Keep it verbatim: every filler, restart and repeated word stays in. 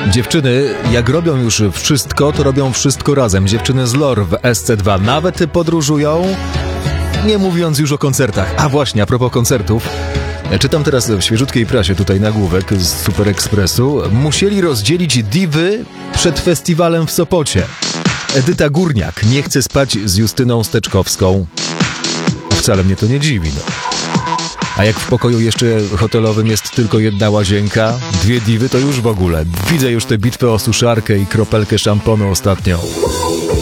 Dziewczyny, jak robią już wszystko, to robią wszystko razem. Dziewczyny z Lore w S C dwa nawet podróżują, nie mówiąc już o koncertach. A właśnie, a propos koncertów, czytam teraz w świeżutkiej prasie tutaj nagłówek z Super Expressu. Musieli rozdzielić diwy przed festiwalem w Sopocie. Edyta Górniak nie chce spać z Justyną Steczkowską. Wcale mnie to nie dziwi, no. A jak w pokoju jeszcze hotelowym jest tylko jedna łazienka, dwie diwy, to już w ogóle. Widzę już tę bitwę o suszarkę i kropelkę szamponu ostatnio.